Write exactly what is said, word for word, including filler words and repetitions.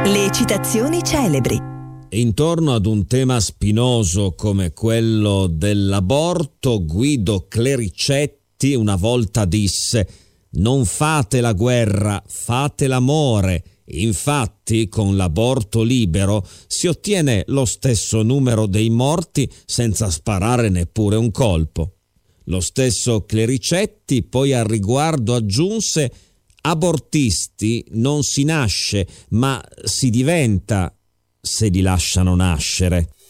Le citazioni celebri. Intorno ad un tema spinoso come quello dell'aborto, Guido Clericetti una volta disse: «Non fate la guerra, fate l'amore». Infatti, con l'aborto libero si ottiene lo stesso numero dei morti senza sparare neppure un colpo. Lo stesso Clericetti poi al riguardo aggiunse: «Abortisti non si nasce, ma si diventa se li lasciano nascere».